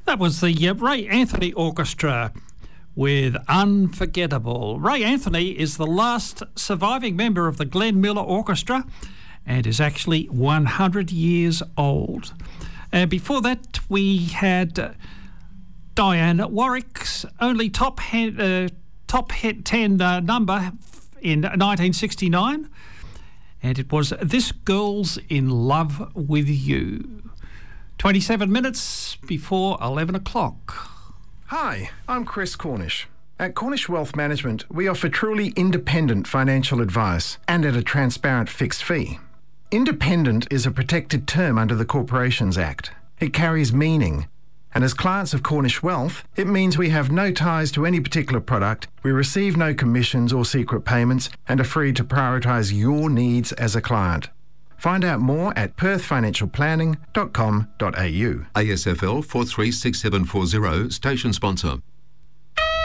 That was the Ray Anthony Orchestra with Unforgettable. Ray Anthony is the last surviving member of the Glenn Miller Orchestra and is actually 100 years old. Before that, we had Diane Warwick's only top 10 number in 1969, and it was This Girl's in Love with You. 27 minutes before 11 o'clock. Hi, I'm Chris Cornish. At Cornish Wealth Management, we offer truly independent financial advice and at a transparent fixed fee. Independent is a protected term under the Corporations Act. It carries meaning. And as clients of Cornish Wealth, it means we have no ties to any particular product, we receive no commissions or secret payments, and are free to prioritise your needs as a client. Find out more at perthfinancialplanning.com.au. ASFL 436740, station sponsor.